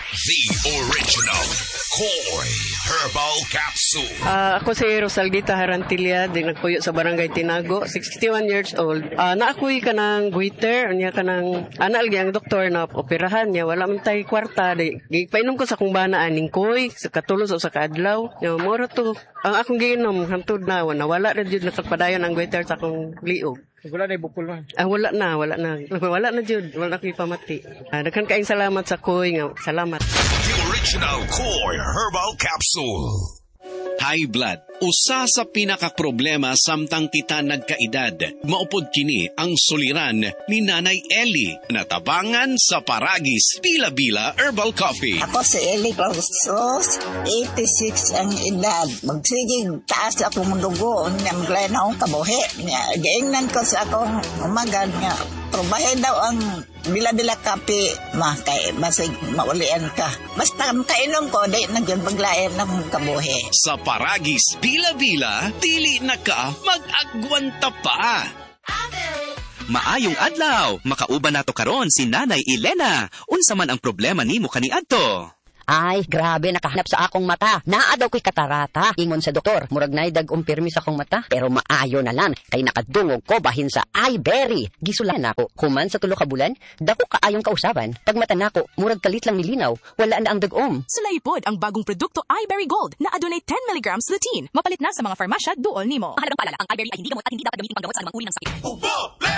The original Koi Herbal Capsule. Ako si Rosaldita Harantilla, din nagpuyo sa Barangay Tinago, 61 years old. Naakuy ka ng goiter, niya ka ng anal ang doktor na operahan niya, wala man tayo kwarta. Painom ko sa kung bana aning koy, sa katulos o sa kaadlaw. Moro to, ang akong giinom, hantod na, wala na dyan nakapadayon ang goiter sa akong liog. Wala na ibukol man. Wala na. Wala na jud, wala na ko'y pamati. Daghan kaayong salamat sa koy nga. Salamat. The original Koi Herbal Capsule. High blood, usa sa pinakaproblema samtang kita nagkaedad. Maupod kini ang suliran ni Nanay Ellie, natabangan sa Paragis Bila-Bila Herbal Coffee. Ako si Ellie Clausos, 86 ang edad. Magsigig taas akong dugo, niyang akong kabuhi. Gaingnan ko sa akong umaga niya. Probahe daw ang bila-bila kape, kay basig maulian ka. Basta kainom ko, di nagyan paglain ng kabuhi. Sa Paragis Bila-Bila, dili na ka mag-agwanta pa. Maayong adlaw, makauban nato karon si Nanay Elena. Unsa man ang problema nimo kaniadto? Ay, grabe, nakahanap sa akong mata. Naa daw ko'y katarata. Ingon sa doktor, murag na'y dag-umpirmi sa akong mata. Pero maayo na lang, kay nakadungog ko bahin sa iBerry. Gisulan ako, human sa tulo ka bulan, dako kaayong kausaban. Pag mata nako, murag kalit lang milinaw, wala na ang dag-om. Sulaipod ang bagong produkto iBerry Gold na adunay 10 mg lutein. Mapalit na sa mga farmasya, duol nimo. Mahalagang paalala, ang iBerry ay hindi gamot at hindi dapat gamitin panggamot sa anumang uri ng sakit.